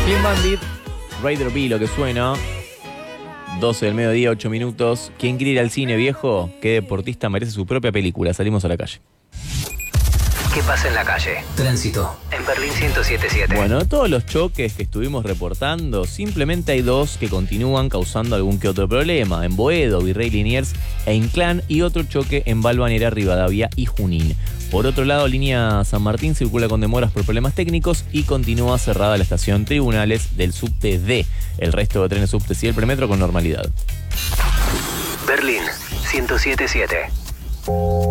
Clean Bandit, Raider B, lo que suena. 12 del mediodía, 8 minutos. ¿Quién quiere ir al cine, viejo? ¿Qué deportista merece su propia película? Salimos a la calle. ¿Qué pasa en la calle? Tránsito. En Berlín 107.7. Bueno, de todos los choques que estuvimos reportando, simplemente hay dos que continúan causando algún que otro problema. En Boedo, Virrey Liniers e Inclán, y otro choque en Balvanera, Rivadavia y Junín. Por otro lado, línea San Martín circula con demoras por problemas técnicos y continúa cerrada la estación Tribunales del subte D. El resto de trenes subtes y el premetro con normalidad. Berlín 107.7.